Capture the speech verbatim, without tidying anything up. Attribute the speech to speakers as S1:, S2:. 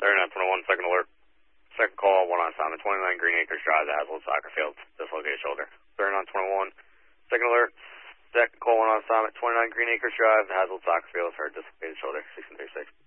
S1: thirty-nine twenty-one, second alert. Second call, one on assignment, twenty-nine Green Acres Drive, the Hazelwood Soccer Field, dislocated shoulder. thirty-nine twenty-one, second alert. Second call, one on assignment, twenty-nine Green Acres Drive, the Hazelwood Soccer Field, heard dislocated shoulder, sixteen thirty-six.